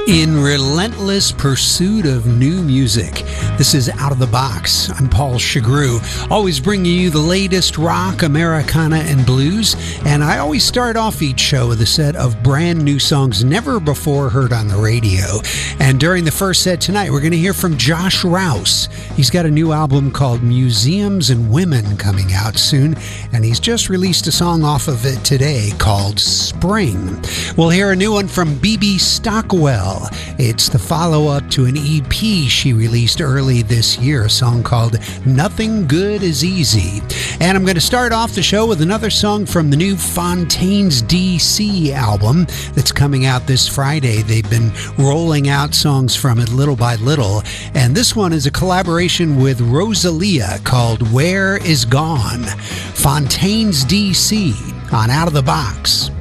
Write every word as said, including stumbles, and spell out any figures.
In relentless pursuit of new music, this is Out of the Box. I'm Paul Chagru, always bringing you the latest rock, Americana, and blues. And I always start off each show with a set of brand new songs never before heard on the radio. And during the first set tonight, we're going to hear from Josh Rouse. He's got a new album called Museums and Women coming out soon, and he's just released a song off of it today called Spring. We'll hear a new one from Bebe Stockwell. It's the follow-up to an E P she released early this year, a song called Nothing Good Is Easy. And I'm going to start off the show with another song from the new Fontaines D C album that's coming out this Friday. They've been rolling out songs from it little by little, and this one is a collaboration with Rosalia called Where Is Gone. Fontaines D C on Out of the Box.